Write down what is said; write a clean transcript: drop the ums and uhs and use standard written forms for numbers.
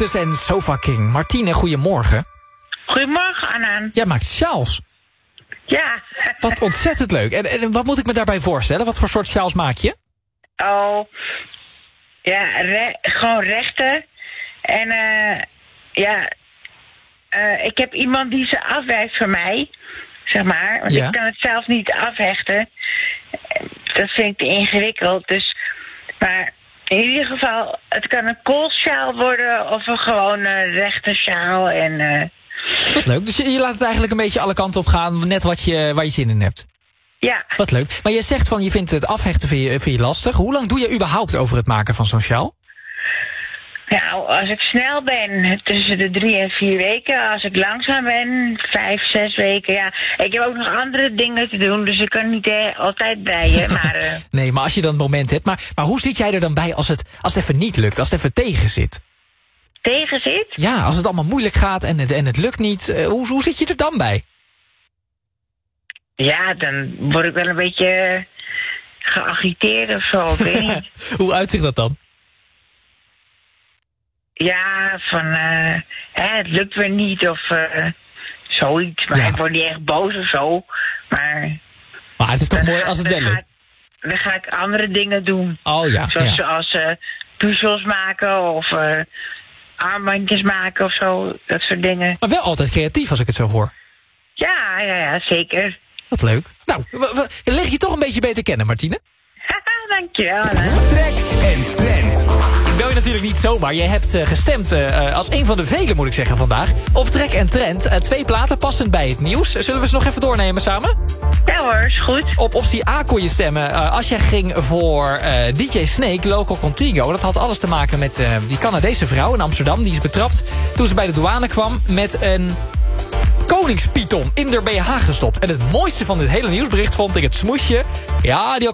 Cactus en Sofa King. Martine, goedemorgen. Goedemorgen, Anna. Jij maakt sjaals. Ja. Wat ontzettend leuk. En wat moet ik me daarbij voorstellen? Wat voor soort sjaals maak je? Oh, ja, gewoon rechten. En ik heb iemand die ze afwerkt voor mij, zeg maar. Want ik kan het zelf niet afhechten. Dat vind ik te ingewikkeld. Dus, maar in ieder geval, het kan een koolsjaal worden of een gewone rechte sjaal. En, Wat leuk. Dus je laat het eigenlijk een beetje alle kanten op gaan, net waar je zin in hebt. Ja. Wat leuk. Maar je zegt van je vindt het afhechten vind je lastig. Hoe lang doe je überhaupt over het maken van zo'n sjaal? Nou, als ik snel ben, tussen de 3 en 4 weken. Als ik langzaam ben, 5, 6 weken. Ja, ik heb ook nog andere dingen te doen, dus ik kan niet altijd breien. Maar, Nee, maar als je dan het moment hebt. Maar hoe zit jij er dan bij als het even niet lukt, als het even tegen zit? Tegen zit? Ja, als het allemaal moeilijk gaat en het lukt niet. Hoe zit je er dan bij? Ja, dan word ik wel een beetje geagiteerd of zo. Ik weet niet. Hoe uitziet dat dan? Ja, van het lukt weer niet of zoiets. Maar ik word niet echt boos of zo. Maar het is toch mooi als het wel lukt? Dan ga ik andere dingen doen. Oh ja. Zoals puzzels maken of armbandjes maken of zo. Dat soort dingen. Maar wel altijd creatief als ik het zo hoor. Ja, zeker. Wat leuk. Nou, leg je toch een beetje beter kennen, Martine? Dankjewel. Trek en trend. Ik bel je natuurlijk niet zomaar. Je hebt gestemd als een van de velen, moet ik zeggen, vandaag. Op Trek en Trend. 2 platen passend bij het nieuws. Zullen we ze nog even doornemen samen? Ja hoor, is goed. Op optie A kon je stemmen als jij ging voor DJ Snake, Local Contigo. Dat had alles te maken met die Canadese vrouw in Amsterdam. Die is betrapt toen ze bij de douane kwam met een koningspython in de BH gestopt. En het mooiste van dit hele nieuwsbericht vond ik het smoesje. Ja, die